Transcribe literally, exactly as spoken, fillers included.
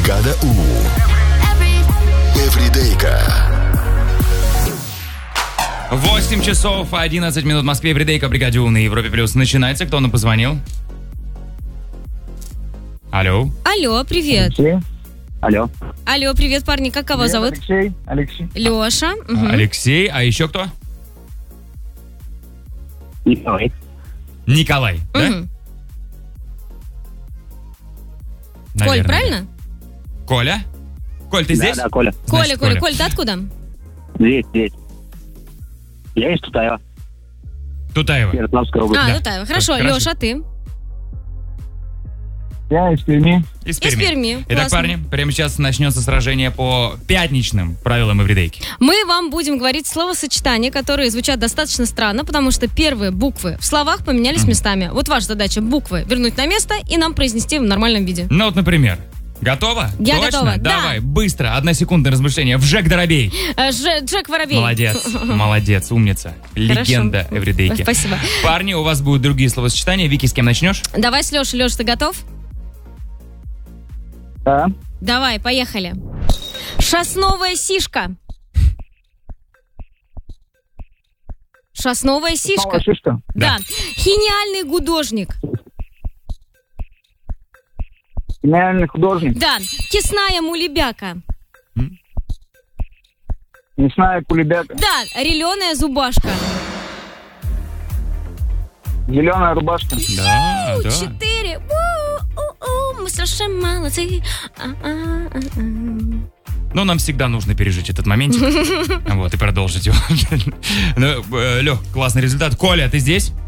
Бригада У. Эвридейка. восемь часов одиннадцать минут в Москве. Эвридейка, Бригаде У на Европе Плюс. Начинается. Кто нам позвонил? Алло. Алло, привет. Алексей. Алло. Алло, привет, парни. Как кого Привет, зовут? Алексей. Алексей. Леша. Угу. А, Алексей. А еще кто? Николай. Николай, да? Угу. Коль, Наверное. правильно? Коля? Коль, ты Да, здесь? да, Коля. Коля, Значит, Коля, Коль, ты откуда? Здесь, здесь. Я из Тутаева, Тутаева. Ярославская область. А, Да. ну да, хорошо. Хорошо. Леша, ты? Я из Перми. Из Из Перми. Перми. Итак, Классно. парни, прямо сейчас начнется сражение по пятничным правилам эвридейки. Мы вам будем говорить словосочетания, которые звучат достаточно странно, потому что первые буквы в словах поменялись местами. Вот ваша задача буквы вернуть на место и нам произнести в нормальном виде. Ну вот, например, готова? Я Точно? готова, да. Давай, быстро, односекундное размышление. Вжек Доробей. Э, Ж- Джек Воробей. Молодец, молодец, умница. Легенда Хорошо. эвридейки. Спасибо. Парни, у вас будут другие словосочетания. Вики, с кем начнешь? Давай с Лешей. Леша, ты готов? Да. Давай, поехали. Шасновая сишка. Шасновая сишка. Снова шишка. Да. Гениальный гудожник. Гениальный художник. Да. Кисная мулебяка. Мясная кулебяка. Да. Реленая зубашка. Зеленая рубашка. Да, да. Четыре. У-у-у, мы страшно молодцы. А-а-а-а. Но нам всегда нужно пережить этот моментик. Вот, и продолжить его. Ну, э, Лёх, классный результат. Коля, ты здесь?